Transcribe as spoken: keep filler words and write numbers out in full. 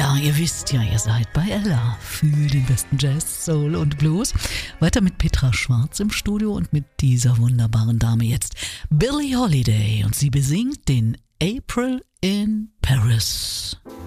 Ja, ihr wisst ja, ihr seid bei Ella für den besten Jazz, Soul und Blues. Weiter mit Petra Schwarz im Studio und mit dieser wunderbaren Dame jetzt Billie Holiday und sie besingt den April in Paris.